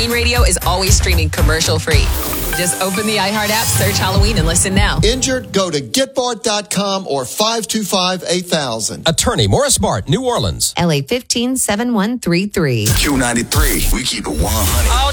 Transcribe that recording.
Halloween Radio is always streaming commercial-free. Just open the iHeart app, search Halloween, and listen now. Injured? Go to getbart.com or 525-8000. Attorney Morris Bart, New Orleans. LA 157133. Q93. We keep it 100.